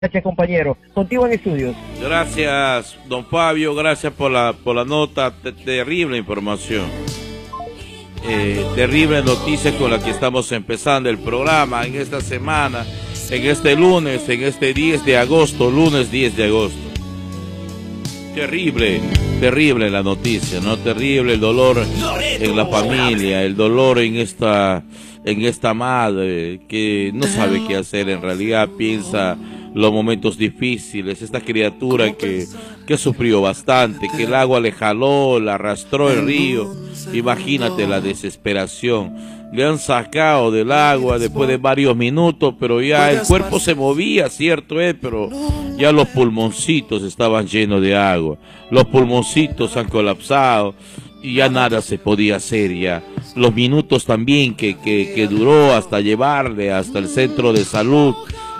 Gracias, compañero. Contigo en estudios. Gracias, don Fabio, gracias por la nota, terrible información. Terrible noticia con la que estamos empezando el programa en esta semana, en este lunes, en este 10 de agosto, lunes 10 de agosto. Terrible, terrible la noticia, ¿no? Terrible el dolor en la familia, el dolor en esta madre que no sabe qué hacer, en realidad piensa los momentos difíciles, esta criatura que sufrió bastante, que el agua le jaló, la arrastró el río, imagínate la desesperación, le han sacado del agua después de varios minutos, pero ya el cuerpo se movía, cierto es, pero ya los pulmoncitos estaban llenos de agua, los pulmoncitos han colapsado y ya nada se podía hacer ya, los minutos también que duró hasta llevarle hasta el centro de salud,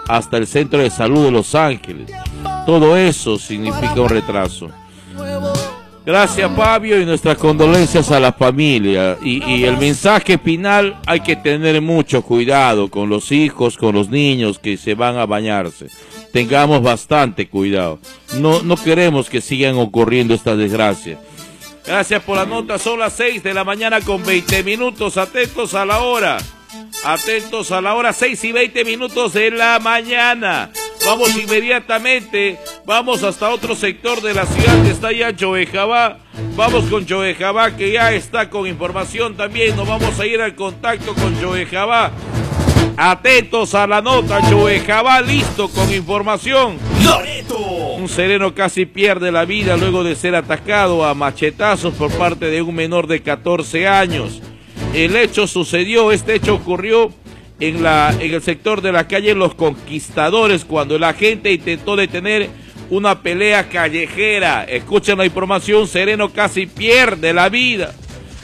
de Los Ángeles. Todo eso significa un retraso. Gracias, Fabio, y nuestras condolencias a la familia. Y el mensaje final: hay que tener mucho cuidado con los hijos, con los niños que se van a bañarse. Tengamos bastante cuidado. No queremos que sigan ocurriendo estas desgracias. Gracias por la nota. Son las 6 de la mañana con 20 minutos. Atentos a la hora. Atentos a la hora, 6:20 de la mañana. Vamos inmediatamente, vamos hasta otro sector de la ciudad, está ya Joe Jabá. Vamos con Joe Jabá, que ya está con información también. Nos vamos a ir al contacto con Joe Jabá. Atentos a la nota, Joe Jabá listo con información. Loreto. Un sereno casi pierde la vida luego de ser atacado a machetazos por parte de un menor de 14 años. El hecho sucedió, este hecho ocurrió en el sector de la calle Los Conquistadores, cuando el agente intentó detener una pelea callejera. Escuchen la información: sereno casi pierde la vida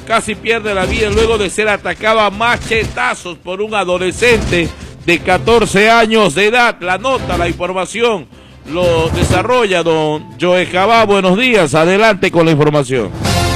luego de ser atacado a machetazos por un adolescente de 14 años de edad. La nota, la información, lo desarrolla don Joe Jabá. Buenos días, adelante con la información.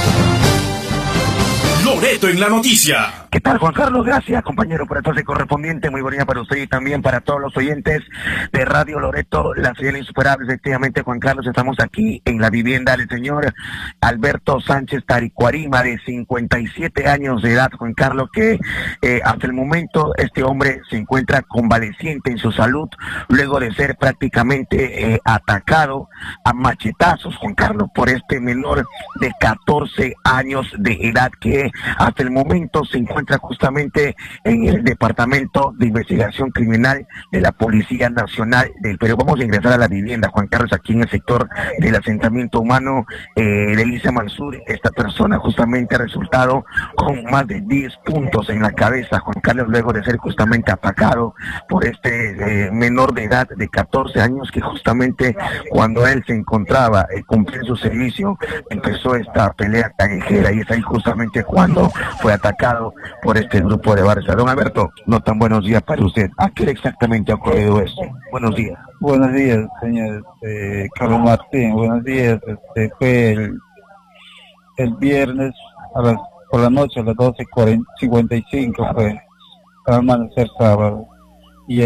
Loreto en la noticia. ¿Qué tal, Juan Carlos? Gracias, compañero, por el pase correspondiente. Muy bonita para usted y también para todos los oyentes de Radio Loreto, la señal insuperable. Efectivamente, Juan Carlos, estamos aquí en la vivienda del señor Alberto Sánchez Taricuarima, de 57 años de edad, Juan Carlos, que hasta el momento este hombre se encuentra convaleciente en su salud, luego de ser prácticamente atacado a machetazos, Juan Carlos, por este menor de 14 años de edad, que hasta el momento se encuentra justamente en el Departamento de Investigación Criminal de la Policía Nacional del Perú. Vamos a ingresar a la vivienda, Juan Carlos, aquí en el sector del asentamiento humano de Elisa Mansur. Esta persona justamente ha resultado con más de 10 puntos en la cabeza, Juan Carlos, luego de ser justamente atacado por este menor de edad de 14 años, que justamente cuando él se encontraba cumpliendo su servicio, empezó esta pelea callejera, y es ahí justamente cuando fue atacado por este grupo de Barça. Don Alberto, no tan buenos días para usted. ¿A qué hora exactamente ha ocurrido esto? Buenos días. Buenos días, señor Carlos Martín. Buenos días. Fue el viernes por la noche a las 12:55 fue al amanecer sábado. Y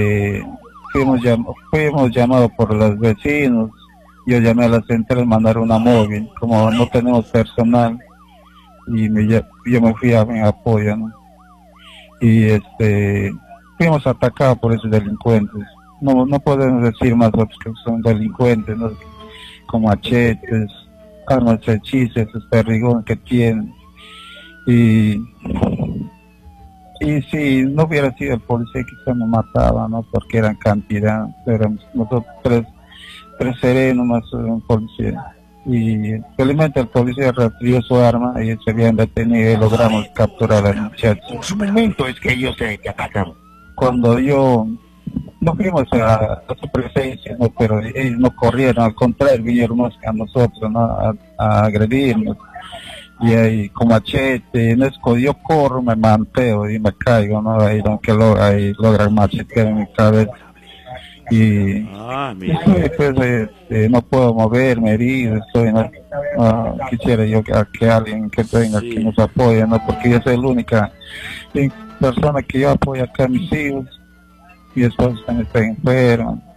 fuimos llamados por los vecinos. Yo llamé a la central, mandaron una móvil. Como no tenemos personal, y yo me fui a mi apoyo, ¿no? Y fuimos atacados por esos delincuentes. No podemos decir más otros que son delincuentes, ¿no? Con machetes, armas hechizas, esos perrigones que tienen. Y si no hubiera sido el policía, quizás me mataba, ¿no? Porque eran cantidad, éramos nosotros tres serenos más un policía. Y felizmente el policía retribuyó su arma y se habían detenido y logramos capturar al muchacho. En su momento es que ellos te atacaron. Cuando no fuimos a su presencia, ¿no? Pero ellos no corrieron, al contrario, vinieron más que a nosotros, ¿no? A agredirnos. Y ahí con machete, en eso yo corro, me manteo y me caigo, ¿no? Ahí logra machetear en mi cabeza. Y después no puedo moverme, herido, quisiera yo que alguien que venga, que nos apoye, ¿no? Porque yo soy la única persona que yo apoyo acá a mis hijos, mi esposa está enferma,